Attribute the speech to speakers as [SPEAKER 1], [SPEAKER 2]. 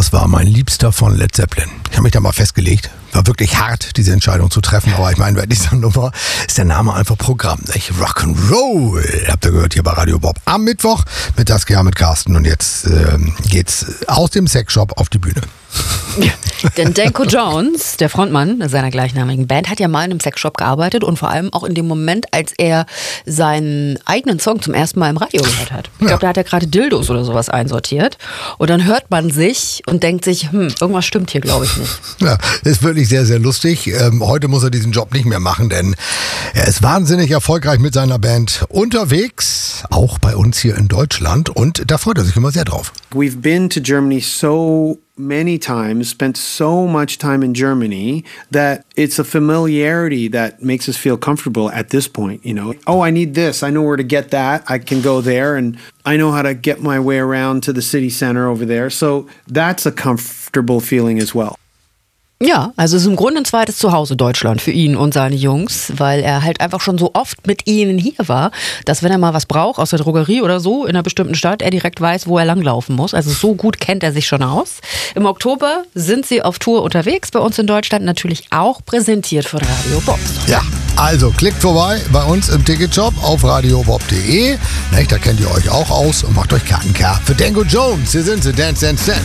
[SPEAKER 1] das war mein Liebster von Led Zeppelin. Ich habe mich da mal festgelegt. War wirklich hart, diese Entscheidung zu treffen, aber ich meine, bei dieser Nummer ist der Name einfach Programm, nicht? Rock'n'Roll, habt ihr gehört hier bei Radio Bob. Am Mittwoch mit Saskia, mit Carsten und jetzt geht's aus dem Sexshop auf die Bühne.
[SPEAKER 2] Ja, denn Danko Jones, der Frontmann seiner gleichnamigen Band, hat ja mal in einem Sexshop gearbeitet und vor allem auch in dem Moment, als er seinen eigenen Song zum ersten Mal im Radio gehört hat. Ich glaube, da hat er gerade Dildos oder sowas einsortiert und dann hört man sich und denkt sich, irgendwas stimmt hier, glaube ich nicht.
[SPEAKER 1] Ja, ist wirklich sehr, sehr lustig. Heute muss er diesen Job nicht mehr machen, denn er ist wahnsinnig erfolgreich mit seiner Band unterwegs, auch bei uns hier in Deutschland und da freut er sich immer sehr drauf.
[SPEAKER 3] We've been to Germany so many times, spent so much time in Germany that it's a familiarity that makes us feel comfortable at this point, you know. Oh, I need this. I know where to get that. I can go there and I know how to get my way around to the city center over there. So that's a comfortable feeling as well.
[SPEAKER 2] Ja, also es ist im Grunde ein zweites Zuhause Deutschland für ihn und seine Jungs, weil er halt einfach schon so oft mit ihnen hier war, dass wenn er mal was braucht aus der Drogerie oder so in einer bestimmten Stadt, er direkt weiß, wo er langlaufen muss. Also so gut kennt er sich schon aus. Im Oktober sind sie auf Tour unterwegs, bei uns in Deutschland natürlich auch präsentiert von Radio Bob.
[SPEAKER 1] Ja, also klickt vorbei bei uns im Ticketshop auf radiobob.de. Da kennt ihr euch auch aus und macht euch Karten klar für Danko Jones. Hier sind sie, Dance, Dance, Dance.